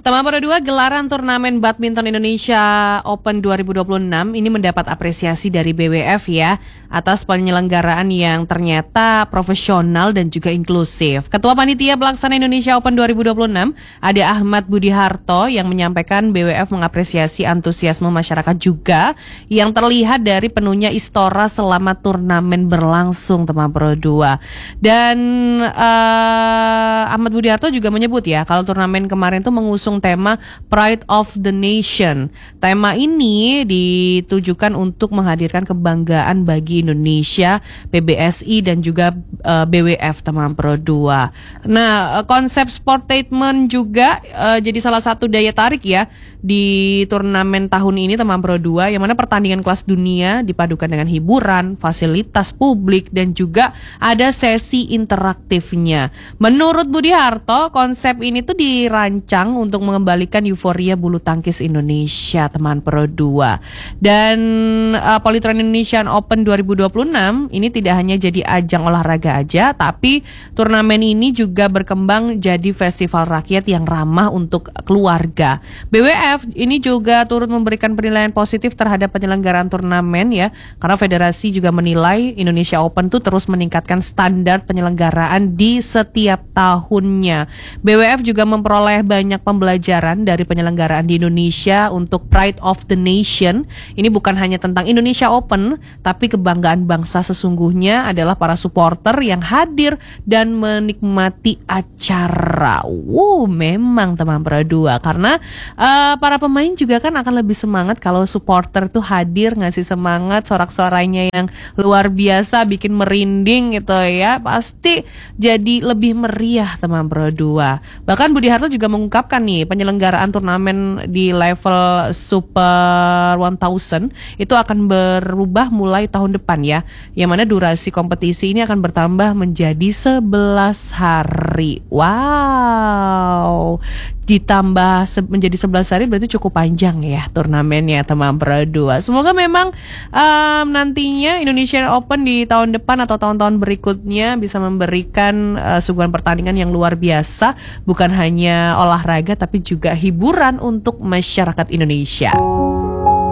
Tema Pro 2 gelaran turnamen badminton Indonesia Open 2026 ini mendapat apresiasi dari BWF ya atas penyelenggaraan yang ternyata profesional dan juga inklusif. Ketua Panitia Pelaksana Indonesia Open 2026 ada Ahmad Budi Harto yang menyampaikan BWF mengapresiasi antusiasme masyarakat juga yang terlihat dari penuhnya istora selama turnamen berlangsung Tema Pro 2. Dan Ahmad Budi Harto juga menyebut ya kalau turnamen kemarin itu mengusung tema Pride of the Nation. Tema ini ditujukan untuk menghadirkan kebanggaan bagi Indonesia, PBSI dan juga BWF Tema Pro 2. Nah, konsep sportainment juga jadi salah satu daya tarik ya di turnamen tahun ini Tema Pro 2 yang mana pertandingan kelas dunia dipadukan dengan hiburan, fasilitas publik dan juga ada sesi interaktifnya. Menurut Budi Harto, konsep ini tuh dirancang untuk mengembalikan euforia bulu tangkis Indonesia Teman Pro 2. Dan Polytron Indonesian Open 2026 ini tidak hanya jadi ajang olahraga aja, tapi turnamen ini juga berkembang jadi festival rakyat yang ramah untuk keluarga. BWF ini juga turut memberikan penilaian positif terhadap penyelenggaraan turnamen ya, karena federasi juga menilai Indonesia Open tuh terus meningkatkan standar penyelenggaraan di setiap tahunnya. BWF juga memperoleh banyak pembelajaran dari penyelenggaraan di Indonesia untuk Pride of the Nation. Ini bukan hanya tentang Indonesia Open, tapi kebanggaan bangsa sesungguhnya adalah para supporter yang hadir dan menikmati acara. Memang Teman Pro 2 karena para pemain juga kan akan lebih semangat kalau supporter tuh hadir ngasih semangat, sorak-sorainya yang luar biasa bikin merinding gitu ya. Pasti jadi lebih meriah Teman Pro 2. Bahkan Budi Harto juga mengungkapkan nih penyelenggaraan turnamen di level Super 1000 itu akan berubah mulai tahun depan ya. Yang mana durasi kompetisi ini akan bertambah menjadi 11 hari. Wow. Ditambah menjadi 11 hari berarti cukup panjang ya turnamennya Teman Pro 2. Semoga memang nantinya Indonesian Open di tahun depan atau tahun-tahun berikutnya bisa memberikan suguhan pertandingan yang luar biasa, bukan hanya olahraga tapi juga hiburan untuk masyarakat Indonesia.